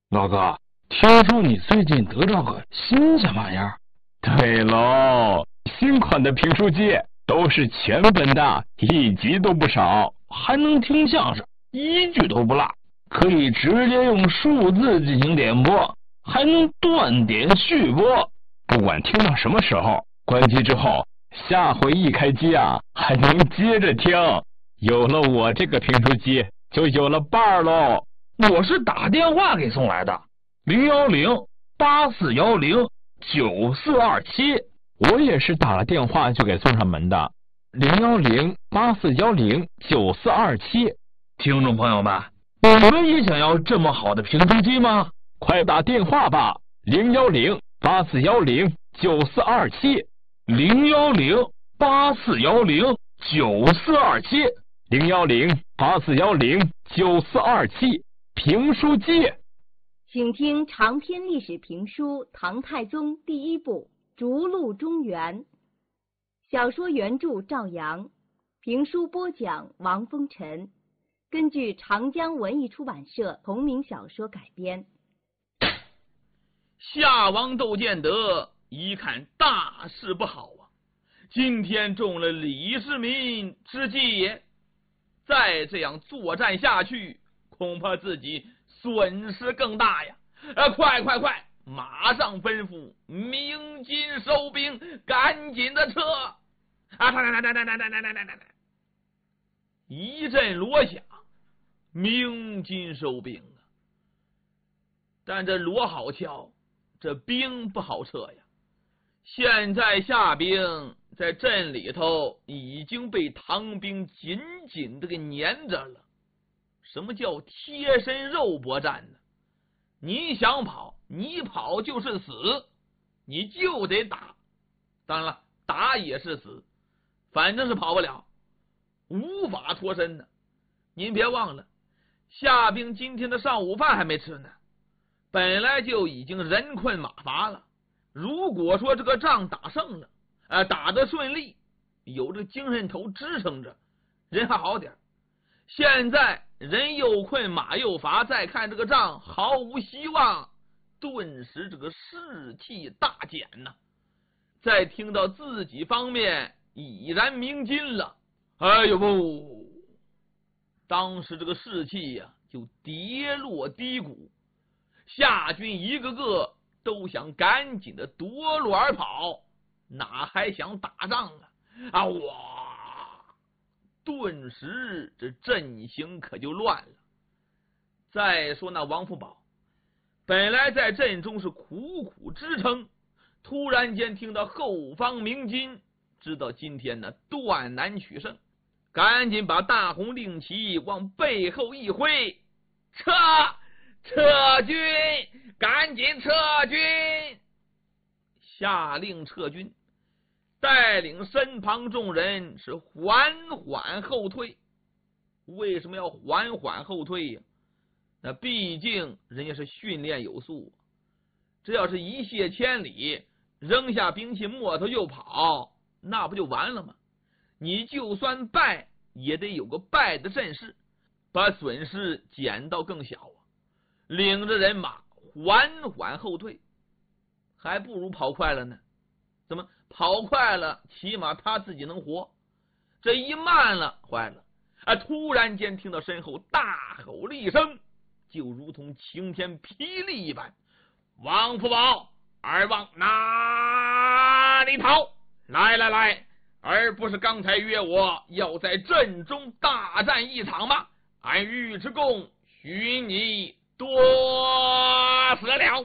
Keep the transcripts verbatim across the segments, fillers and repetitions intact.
老哥，听说你最近得到个新什么玩意儿？ 对喽，新款的评书机都是全本的，一集都不少， 还能听相声，一句都不落，可以直接用数字进行点播，还能断点续播。 不管听到什么时候，关机之后，下回一开机啊，还能接着听。有了我这个评书机，就有了伴儿喽。 我是打电话给送来的，零幺零八四幺零九四二七。 我也是打了电话就给送上门的，零幺零八四幺零九四二七。 听众朋友们，你们也想要这么好的评书机吗？ 快打电话吧，零幺零八四幺零九四二七， 零幺零八四幺零九四二七， 零幺零八四幺零九四二七。评书机， 请听长篇历史评书《唐太宗》第一部《逐鹿中原》，小说原著赵阳，评书播讲王风尘，根据长江文艺出版社同名小说改编。 夏王窦建德一看大事不好啊，今天中了李世民之计，再这样作战下去，恐怕自己损失更大呀！呃，快快快，马上吩咐鸣金收兵，赶紧的撤！啊，来来来来来来来来来来！一阵锣响，鸣金收兵啊！但这锣好敲，这兵不好撤呀。现在夏兵在镇里头已经被唐兵紧紧的给粘着了。什么叫贴身肉搏战呢？你想跑，你跑就是死，你就得打。当然了，打也是死，反正是跑不了，无法脱身呢。您别忘了，夏兵今天的上午饭还没吃呢，本来就已经人困马乏了。如果说这个仗打胜了，呃，打得顺利，有这精神头支撑着，人还好点。现在人又困马又乏，再看这个仗毫无希望，顿时这个士气大减呐。再听到自己方面已然鸣金了，哎呦不，当时这个士气呀、啊、就跌落低谷，夏军一个个都想赶紧的夺路而跑，哪还想打仗啊？啊哇！顿时这阵型可就乱了。再说那王福宝，本来在阵中是苦苦支撑，突然间听到后方鸣金，知道今天呢断难取胜，赶紧把大红令旗往背后一挥，撤撤军，赶紧撤军！下令撤军，带领身旁众人是缓缓后退。为什么要缓缓后退呀？那毕竟人家是训练有素，这要是一泻千里，扔下兵器摸头就跑，那不就完了吗？你就算败，也得有个败的阵势，把损失减到更小啊。领着人马缓缓后退，还不如跑快了呢。怎么跑快了，起码他自己能活，这一慢了坏了啊！突然间听到身后大吼了一声，就如同晴天霹雳一般，王福宝，儿往哪里跑？来来来，而不是刚才约我要在阵中大战一场吗？俺尉迟恭许你多死了！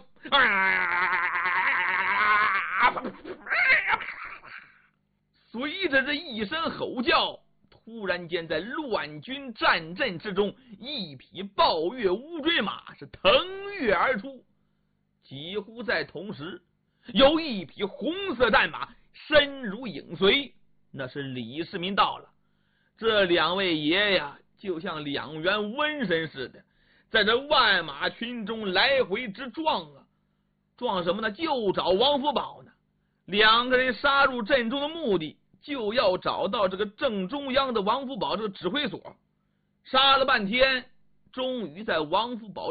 随着这一声吼叫，突然间在乱军战阵之中，一匹暴越乌骓马是腾跃而出。几乎在同时，有一匹红色战马深如影随，那是李世民到了。这两位爷呀，就像两员瘟神似的，在这万马群中来回直撞啊！撞什么呢？就找王福宝呢。两个人杀入阵中的目的，就要找到这个正中央的王福宝这个指挥所。杀了半天，终于在王福宝